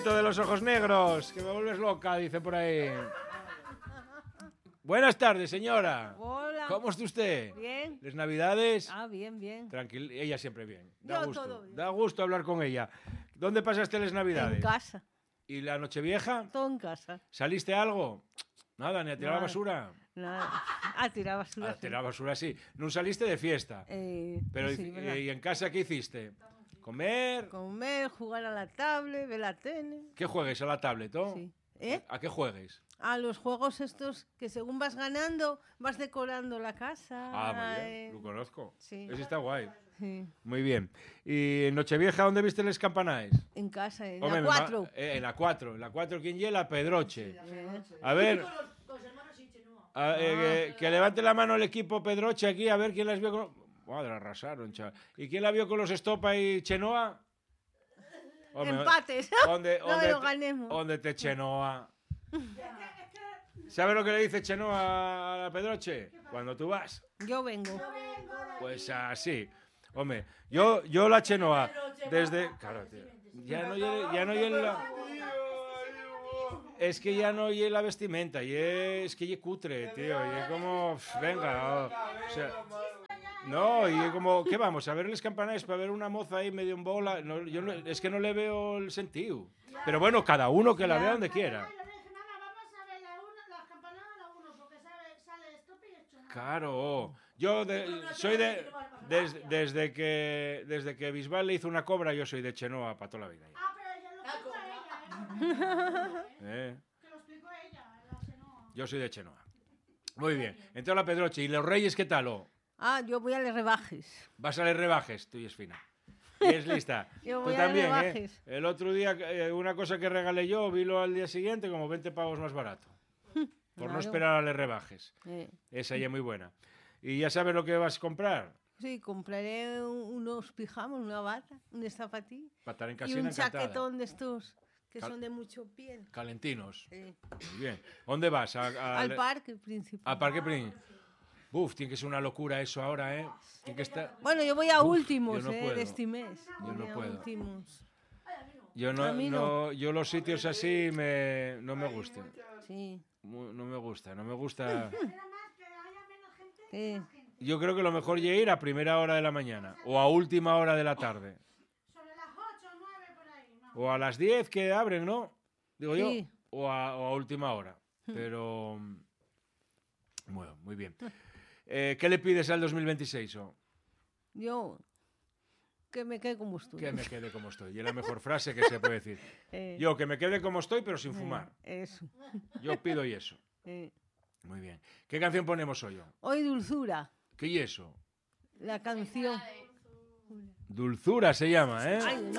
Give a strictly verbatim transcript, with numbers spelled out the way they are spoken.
de los ojos negros, que me vuelves loca, dice por ahí. Buenas tardes, señora. Hola. ¿Cómo está usted? Bien. ¿Les Navidades? Ah, bien, bien. Tranquila, ella siempre bien. Da Yo gusto. todo bien. Da gusto hablar con ella. ¿Dónde pasaste las Navidades? En casa. ¿Y la Nochevieja? Todo en casa. ¿Saliste algo? Nada, ni a tirar Nada. basura. Nada. A tirar basura. A tirar basura, sí. No saliste de fiesta. Eh, Pero sí, y- ¿verdad? ¿y en casa qué hiciste? ¿Comer? Comer, jugar a la tablet, ver la tele. ¿Qué juegues a la tablet, no? Sí. ¿Eh? ¿A qué juegues? A los juegos estos que según vas ganando, vas decorando la casa. Ah, muy bien, eh, lo conozco. sí. Ese está guay. Sí. Muy bien. ¿Y en Nochevieja dónde viste los campanaes? En casa, en Hombre, la me ma- cuatro. eh, en la cuatro. En la cuatro, ¿quién lleva? Pedroche. Eh, A ver. a- eh, que, que levante la mano el equipo Pedroche aquí, a ver quién las vio con... Madre, arrasaron, chaval. ¿Y quién la vio con los Estopa y Chenoa? Hombre, Empates. ¿Dónde, No dónde lo te- ganemos. ¿Dónde te Chenoa? ¿Sabes lo que le dice Chenoa a la Pedroche? Cuando tú vas. Yo vengo. Pues así. Hombre, yo, yo la Chenoa, desde... Claro, tío. Ya no lle- ya no lle la... Es que ya no oye la vestimenta, y es que ye cutre, tío, y es como... pf, venga, o, o sea... No, y es como, ¿qué vamos? ¿A ver los campanarios para ver una moza ahí medio en bola? No, yo no- es que no le veo el sentido. Pero bueno, cada uno que la vea donde quiera. Claro, yo de- soy de... des- desde que desde que Bisbal le hizo una cobra, yo soy de Chenoa para toda la vida. ¿Eh? Yo soy de Chenoa. Muy bien. Entonces la Pedroche. ¿Y los Reyes qué tal? Oh? Ah, yo voy a los rebajes. Vas a les rebajes, tú y es fina. Y es lista. Yo Tú voy a también, ¿eh? rebajes. El otro día, eh, una cosa que regalé yo, vilo al día siguiente como veinte pavos más barato. Por no Claro. esperar a les rebajes. Eh, Esa ya es muy buena. ¿Y ya sabes lo que vas a comprar? sí, compraré un- unos pijamas, una bata, una zapatilla Para estar en y casina un encantada. chaquetón de estos que Cal- son de mucho piel. Calentinos. Eh, Muy bien. ¿Dónde vas? A- a- al parque principal. Al Parque Prín. Uf, tiene que ser una locura eso ahora, ¿eh? Tiene que estar... Bueno, yo voy a Uf, últimos yo no eh, puedo. de este mes. Yo Voy no a puedo. últimos. Yo A no, mí no. no, yo los sitios así me, no me gustan. Sí. Mu- No me gusta, no me gusta. Eh, Yo creo que lo mejor es ir a primera hora de la mañana o a última hora de la tarde. O a las diez que abren, ¿no? Digo yo. Sí. O a, o a última hora. Pero... Bueno, muy bien. Eh, ¿Qué le pides al dos mil veintiséis? Oh? yo que me quede como estoy. Que me quede como estoy. Y es la mejor frase que se puede decir. Eh, Yo, que me quede como estoy, pero sin eh, fumar. Eso. Yo pido y eso. Eh. Muy bien. ¿Qué canción ponemos hoy? Oh? Hoy Dulzura, ¿Qué y eso? la canción. Dulzura se llama, ¿eh? Ay,